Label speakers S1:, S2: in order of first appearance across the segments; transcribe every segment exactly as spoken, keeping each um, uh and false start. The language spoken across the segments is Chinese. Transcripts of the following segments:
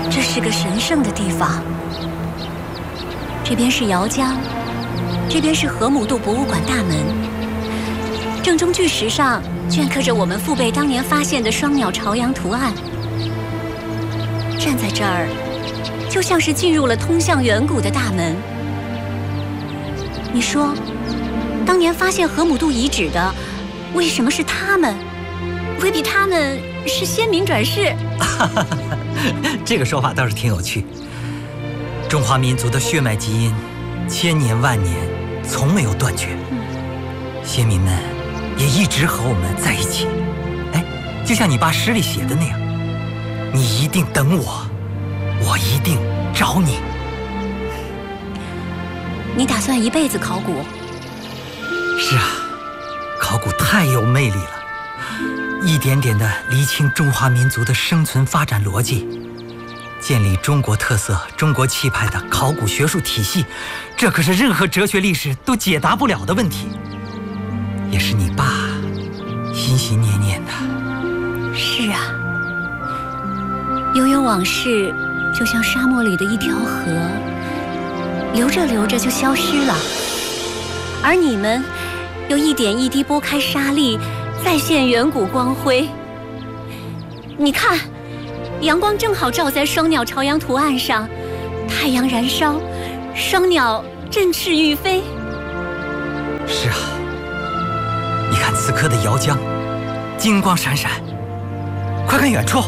S1: 这是个神圣的地方。这边是姚江，这边是河姆渡博物馆大门。正中巨石上镌刻着我们父辈当年发现的双鸟朝阳图案。站在这儿，就像是进入了通向远古的大门。你说，当年发现河姆渡遗址的，为什么是他们？未必他们是先民转世？
S2: 这个说法倒是挺有趣。中华民族的血脉基因，千年万年从没有断绝。先民们也一直和我们在一起。哎，就像你爸诗里写的那样，你一定等我，我一定找你。
S1: 你打算一辈子考古？
S2: 是啊，考古太有魅力了，一点点地厘清中华民族的生存发展逻辑，建立中国特色、中国气派的考古学术体系，这可是任何哲学历史都解答不了的问题，也是你爸心心念念的。
S1: 是啊，悠悠往事就像沙漠里的一条河，流着流着就消失了，而你们又一点一滴拨开沙砾，再现远古光辉。你看，阳光正好照在双鸟朝阳图案上，太阳燃烧，双鸟振翅欲飞。
S2: 是啊，你看此刻的姚江，金光闪闪，快看远处，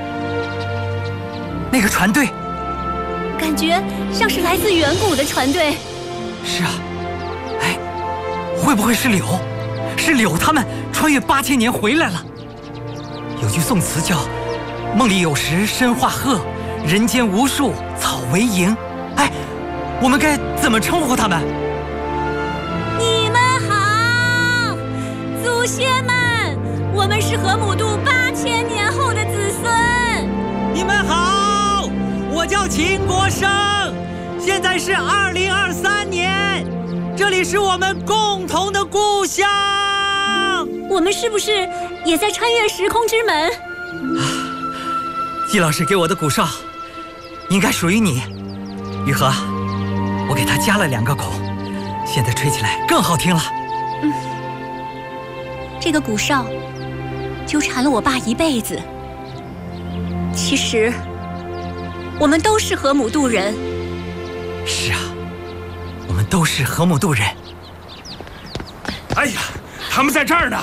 S2: 那个船队，
S1: 感觉像是来自远古的船队。
S2: 是啊，哎，会不会是柳？是柳他们穿越八千年回来了。有句宋词叫“梦里有时身化鹤，人间无数草为营”。哎，我们该怎么称呼他们？
S1: 你们好，祖先们，我们是河姆渡八千年后的子孙。
S3: 你们好，我叫秦国生，现在是二零二三年，这里是我们共同的故乡。
S1: 我们是不是也在穿越时空之门？
S2: 啊，季老师给我的鼓哨应该属于你，雨禾，我给它加了两个孔，现在吹起来更好听了。
S1: 嗯，这个鼓哨纠缠了我爸一辈子。其实我们都是河姆渡人。
S2: 是啊，我们都是河姆渡人。
S4: 哎呀，他们在这儿呢！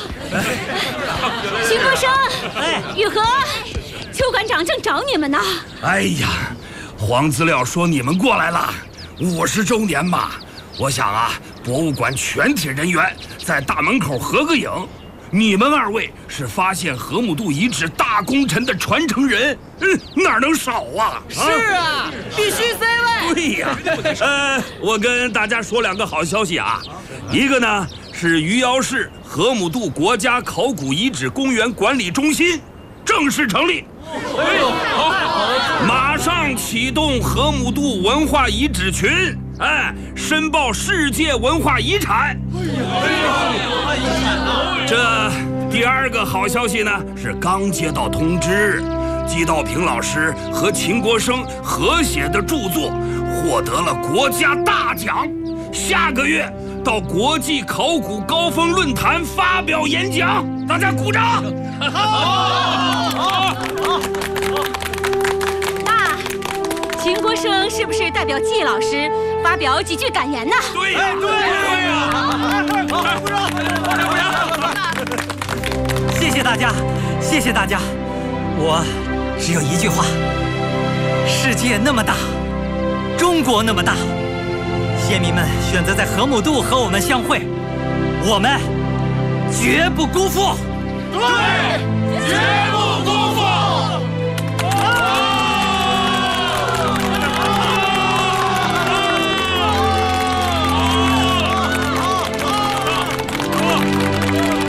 S1: 秦国生，哎，雨禾，邱馆长正找你们呢。
S4: 哎呀，黄资料说你们过来了，五十周年嘛，我想啊，博物馆全体人员在大门口合个影。你们二位是发现河姆渡遗址大功臣的传承人，嗯，哪能少啊？
S3: 是啊，必须 C 位。
S4: 对呀，呃，我跟大家说两个好消息啊，一个呢是余姚市河姆渡国家考古遗址公园管理中心正式成立，哎呦，好，马上启动河姆渡文化遗址群，哎，申报世界文化遗产。这第二个好消息呢，是刚接到通知，季道平老师和秦国生合写的著作获得了国家大奖，下个月到国际考古高峰论坛发表演讲，大家鼓掌！好，
S1: 那秦国生是不是代表季老师发表几句感言呢？
S4: 对呀，对呀，鼓掌，鼓掌！
S2: 谢谢大家，谢谢大家。我只有一句话：世界那么大，中国那么大，先民们选择在河姆渡和我们相会，我们绝不辜负。
S4: 对，绝不辜负。